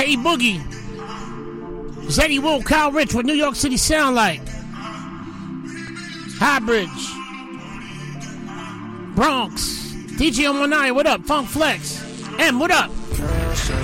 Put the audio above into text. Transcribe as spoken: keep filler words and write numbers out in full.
E Boogie. Zeddy Wool, Kyle Rich, what New York City sound like. Highbridge. Bronx. D J Omanai, what up? Funk Flex. M, what up?